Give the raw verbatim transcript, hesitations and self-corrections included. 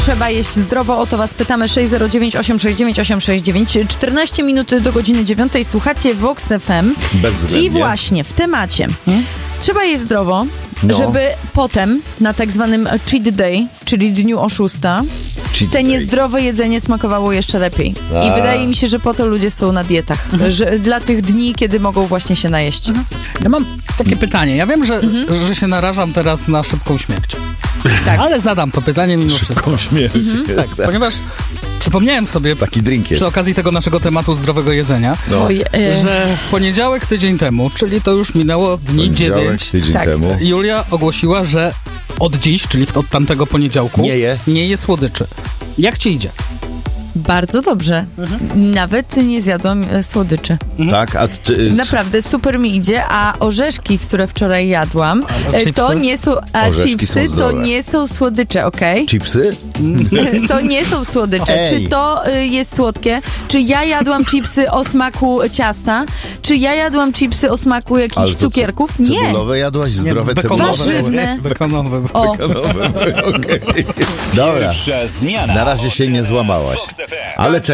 Trzeba jeść zdrowo, o to was pytamy. Sześć zero dziewięć osiem sześć dziewięć osiem sześć dziewięć. czternaście minut do godziny dziewiątej. Słuchacie Vox F M. Bezwzględnie. I właśnie w temacie. Hmm? Trzeba jeść zdrowo, No. żeby potem na tak zwanym cheat day, czyli dniu oszusta, Cheat te day. niezdrowe jedzenie smakowało jeszcze lepiej. A. I wydaje mi się, że po to ludzie są na dietach. Że dla tych dni, kiedy mogą właśnie się najeść. Ja mam takie pytanie. Ja wiem, że, że się narażam teraz na szybką śmierć. Tak. Ale zadam to pytanie mimo wszystko. Szybką śmierć. Tak, ponieważ przypomniałem sobie Taki drink jest. przy okazji tego naszego tematu zdrowego jedzenia, No. Oj, e, że w poniedziałek tydzień temu, czyli to już minęło dni Poniedziałek, dziewięć, tydzień Tak. temu. Julia ogłosiła, że od dziś, czyli od tamtego poniedziałku, Nie je. nie je słodyczy. Jak ci idzie? bardzo dobrze. Nawet nie zjadłam e, słodyczy. Tak, a ty, Naprawdę super mi idzie, a orzeszki, które wczoraj jadłam, A e, to chipsy? nie są, a Orzeszki chipsy są to zdrowe. nie są słodycze, okej? chipsy? To nie są słodycze. Ej. Czy to y, jest słodkie? Czy ja jadłam chipsy o smaku ciasta? Czy ja jadłam chipsy o smaku jakichś Ale to co, cukierków? Nie. Cebulowe jadłaś? Zdrowe bekonowe. cebulowe? Warzywne. Bekonowe. O, Bekonowe, okej. Dobra, Pierwsza zmiana. na razie się nie złamałaś. Vox F M. Ale